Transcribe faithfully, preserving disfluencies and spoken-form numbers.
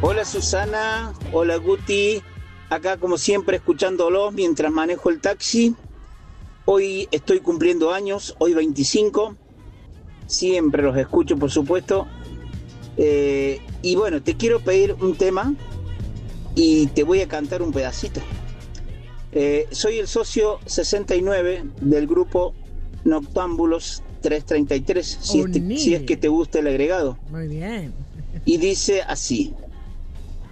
Hola Susana, hola Guti, acá como siempre escuchándolos mientras manejo el taxi. Hoy estoy cumpliendo años, hoy veinticinco, siempre los escucho por supuesto. Eh, y bueno, te quiero pedir un tema y te voy a cantar un pedacito. Eh, soy el socio sesenta y nueve del grupo Noctámbulos trescientos treinta y tres, si, Oh, es te- si es que te gusta el agregado. Muy bien. Y dice así: